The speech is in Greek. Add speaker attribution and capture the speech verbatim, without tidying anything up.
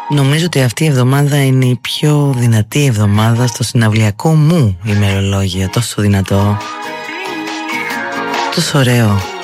Speaker 1: Νομίζω ότι αυτή η εβδομάδα είναι η πιο δυνατή εβδομάδα στο συναυλιακό μου ημερολόγιο. Τόσο δυνατό, τόσο ωραίο.